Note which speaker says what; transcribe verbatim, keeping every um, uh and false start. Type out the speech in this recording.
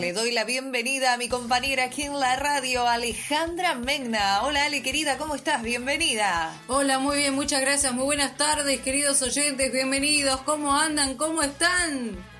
Speaker 1: Le doy la bienvenida a mi compañera aquí en la radio, Alejandra Megna. Hola Ale, querida, ¿cómo estás? Bienvenida.
Speaker 2: Hola, muy bien, muchas gracias. Muy buenas tardes, queridos oyentes, bienvenidos. ¿Cómo andan? ¿Cómo están?